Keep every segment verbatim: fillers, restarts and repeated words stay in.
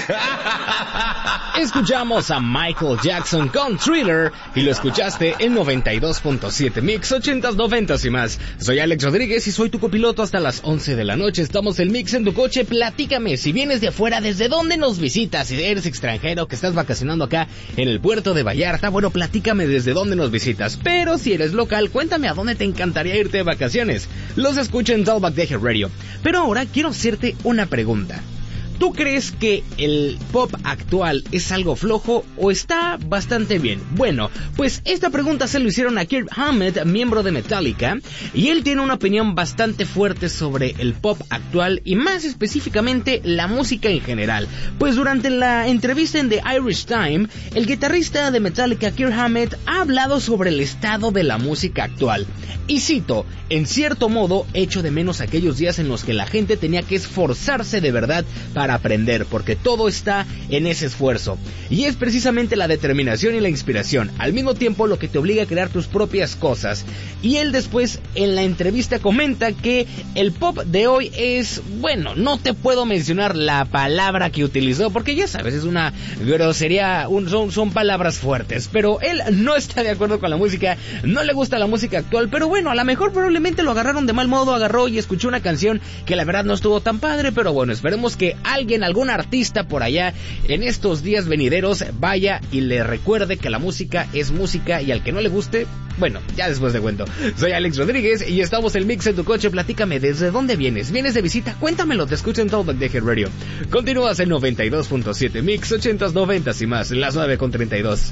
Escuchamos a Michael Jackson con Thriller y lo escuchaste en noventa y dos punto siete Mix, ochentas, noventas y más. Soy Alex Rodríguez y soy tu copiloto hasta las once de la noche. Estamos en Mix en tu coche. Platícame, si vienes de afuera, ¿desde dónde nos visitas? Si eres extranjero, que estás vacacionando acá en el puerto de Vallarta, bueno, platícame desde dónde nos visitas. Pero si eres local, cuéntame a dónde te encantaría irte de vacaciones. Los escucho en Talkback Deje Radio. Pero ahora quiero hacerte una pregunta. ¿Tú crees que el pop actual es algo flojo o está bastante bien? Bueno, pues esta pregunta se lo hicieron a Kirk Hammett, miembro de Metallica, y él tiene una opinión bastante fuerte sobre el pop actual y más específicamente la música en general. Pues durante la entrevista en The Irish Times, el guitarrista de Metallica, Kirk Hammett, ha hablado sobre el estado de la música actual. Y cito, en cierto modo, echo de menos aquellos días en los que la gente tenía que esforzarse de verdad para aprender, porque todo está en ese esfuerzo. Y es precisamente la determinación y la inspiración, al mismo tiempo lo que te obliga a crear tus propias cosas. Y él después en la entrevista comenta que el pop de hoy es, bueno, no te puedo mencionar la palabra que utilizó, porque ya sabes, es una grosería, un, son, son palabras fuertes, pero él no está de acuerdo con la música, no le gusta la música actual, pero bueno, a lo mejor probablemente lo agarraron de mal modo, agarró y escuchó una canción que la verdad no estuvo tan padre, pero bueno, esperemos que alguien, algún artista por allá en estos días venideros vaya y le recuerde que la música es música y al que no le guste, bueno, ya después de cuento. Soy Alex Rodríguez y estamos en Mix en tu coche. Platícame, ¿desde dónde vienes? ¿Vienes de visita? Cuéntamelo, te escucho en Talkback Deje Radio. Continúas en noventa y dos punto siete Mix, ochentas, noventas y más, las nueve con treinta y dos.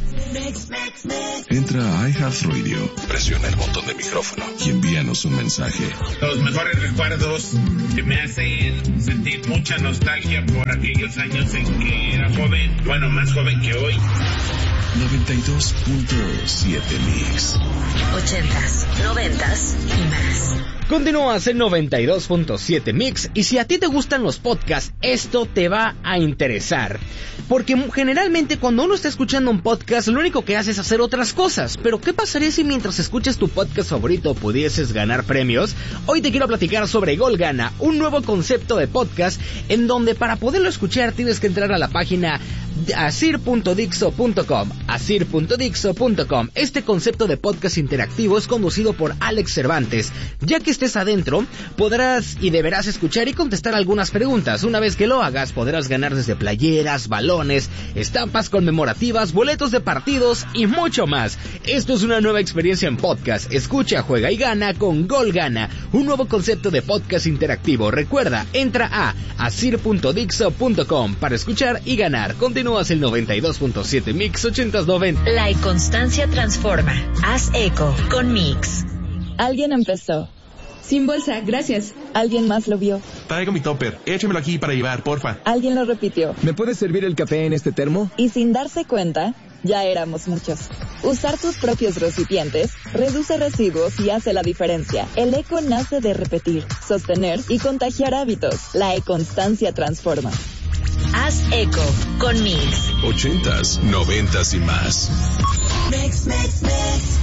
Entra a iHeartRadio, presiona el botón de micrófono y envíanos un mensaje. Los mejores recuerdos que me hacen sentir mucha nostalgia por aquellos años en que era joven, bueno, más joven que hoy. noventa y dos punto siete Mix. Ochentas, noventas y más. Continúas en noventa y dos punto siete Mix y si a ti te gustan los podcasts, esto te va a interesar. Porque generalmente cuando uno está escuchando un podcast, lo único que hace es hacer otras cosas. Pero ¿qué pasaría si mientras escuchas tu podcast favorito pudieses ganar premios? Hoy te quiero platicar sobre Gol Gana, un nuevo concepto de podcast en donde para poderlo escuchar tienes que entrar a la página asir punto dixo punto com, asir punto dixo punto com. Este concepto de podcast interactivo es conducido por Alex Cervantes. Ya que estés adentro, podrás y deberás escuchar y contestar algunas preguntas. Una vez que lo hagas, podrás ganar desde playeras, balones, estampas conmemorativas, boletos de partidos y mucho más. Esto es una nueva experiencia en podcast. Escucha, juega y gana con Gol Gana, un nuevo concepto de podcast interactivo. Recuerda, entra a asir punto dixo punto com para escuchar y ganar. Continúas el noventa y dos punto siete Mix, ochentas, noventa. La inconstancia transforma. Haz eco con Mix. Alguien empezó. Sin bolsa, gracias. Alguien más lo vio. Traigo mi topper. Échemelo aquí para llevar, porfa. Alguien lo repitió. ¿Me puedes servir el café en este termo? Y sin darse cuenta, ya éramos muchos. Usar tus propios recipientes reduce residuos y hace la diferencia. El eco nace de repetir, sostener y contagiar hábitos. La e-constancia transforma. Haz eco con Mix. Ochentas, noventas y más. Mix, mix, mix.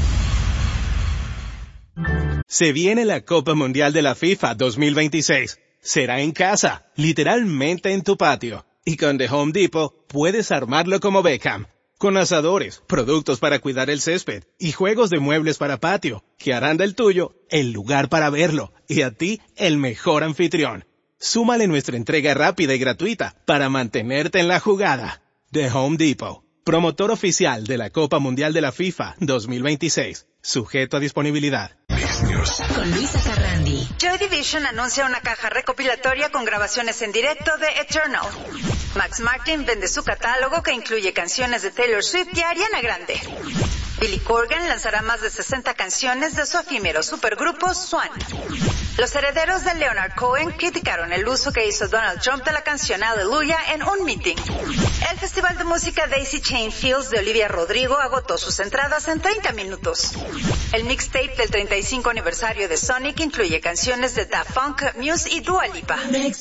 Se viene la Copa Mundial de la FIFA dos mil veintiséis. Será en casa, literalmente en tu patio. Y con The Home Depot puedes armarlo como Beckham. Con asadores, productos para cuidar el césped y juegos de muebles para patio, que harán del tuyo el lugar para verlo y a ti el mejor anfitrión. Súmale nuestra entrega rápida y gratuita para mantenerte en la jugada. The Home Depot, promotor oficial de la Copa Mundial de la FIFA dos mil veintiséis. Sujeto a disponibilidad. Con Luisa Carrandi. Joy Division anuncia una caja recopilatoria con grabaciones en directo de Eternal. Max Martin vende su catálogo que incluye canciones de Taylor Swift y Ariana Grande. Billy Corgan lanzará más de sesenta canciones de su efímero supergrupo Swan. Los herederos de Leonard Cohen criticaron el uso que hizo Donald Trump de la canción Hallelujah en un meeting. El Festival de Música Daisy Chain Fields de Olivia Rodrigo agotó sus entradas en treinta minutos. El mixtape del treinta y cinco aniversario de Sonic incluye canciones de Daft Punk, Muse y Dua Lipa.